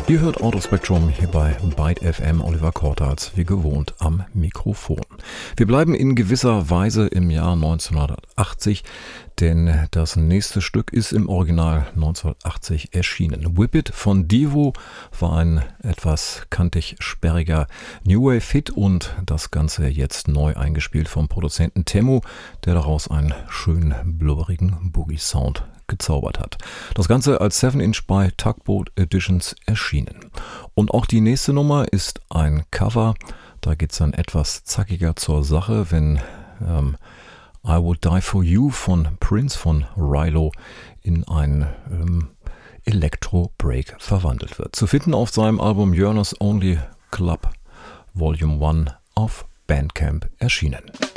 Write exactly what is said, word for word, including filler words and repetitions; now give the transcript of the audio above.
Ihr hört Autospektrum hier bei Byte F M, Oliver Kortharz, wie gewohnt am Mikrofon. Wir bleiben in gewisser Weise im Jahr neunzehnhundertachtzig, denn das nächste Stück ist im Original neunzehnhundertachtzig erschienen. Whip It von Devo war ein etwas kantig sperriger New Wave Hit und das Ganze jetzt neu eingespielt vom Produzenten Temu, der daraus einen schönen blubberigen Boogie-Sound gezaubert hat. Das Ganze als seven inch bei Tugboat Editions erschienen. Und auch die nächste Nummer ist ein Cover. Da geht es dann etwas zackiger zur Sache, wenn ähm, I Would Die For You von Prince von Rilo in ein ähm, Electro-Break verwandelt wird. Zu finden auf seinem Album Yearner's Only Club Volume one auf Bandcamp erschienen.